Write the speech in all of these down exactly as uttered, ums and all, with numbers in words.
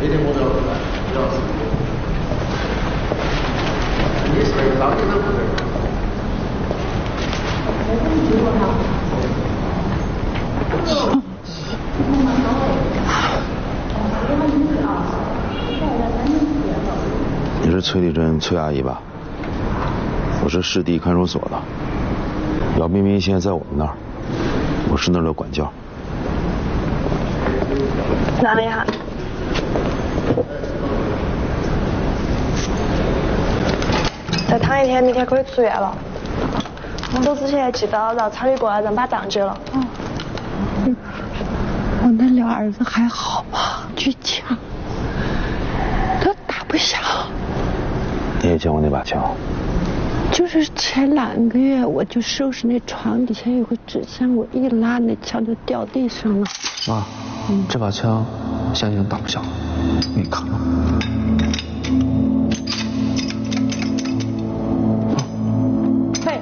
那天我都要回来，主要是你是那张你都不对。 你是崔丽珍崔阿姨吧？我是市地看守所的，姚冰冰现在在我们那儿，我是那儿的管教。 哪里啊？再躺一天，明天可以出院了。走之前记得让厂里过来人把账结了。 哦。嗯，我那俩儿子还好吧？举枪，都打不响。 你也见过那把枪？ 就是前两个月，我就收拾那床底下有个纸箱，我一拉那枪就掉地上了。 妈，嗯，这把枪现在已经打不响了，你看看。 嘿，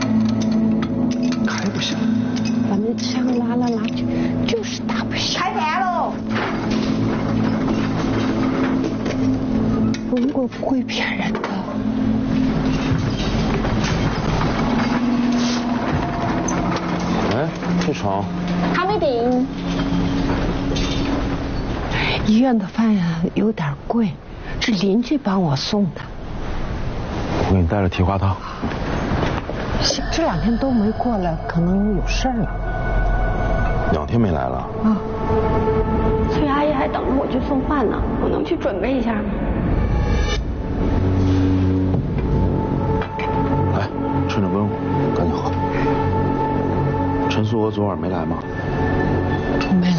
开不响。 把那枪拉来拉去，就是打不响。 开电喽！ 中国不会骗人的。 哎，这床还没定。 医院的饭呀有点贵，是邻居帮我送的。 我给你带了蹄花汤。 这两天都没过来，可能有事儿了。 两天没来了。 啊。 崔阿姨还等着我去送饭呢，我能去准备一下吗？ 来，趁着温乎，赶紧喝。陈素娥昨晚没来吗？ 没来。